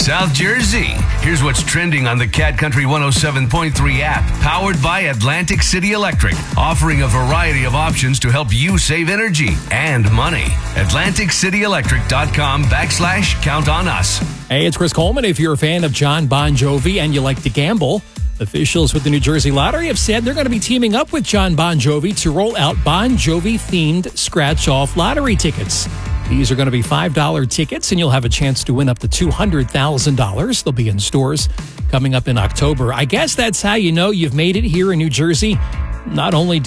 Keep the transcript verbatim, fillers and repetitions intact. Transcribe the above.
South Jersey. Here's what's trending on the Cat Country one oh seven point three app, powered by Atlantic City Electric, offering a variety of options to help you save energy and money. Atlantic City Electric dot com backslash count on us. Hey, it's Chris Coleman. If you're a fan of John Bon Jovi and you like to gamble, officials with the New Jersey Lottery have said they're going to be teaming up with John Bon Jovi to roll out Bon Jovi-themed scratch-off lottery tickets. These are going to be five dollar tickets, and you'll have a chance to win up to two hundred thousand dollars. They'll be in stores coming up in October. I guess that's how you know you've made it here in New Jersey. Not only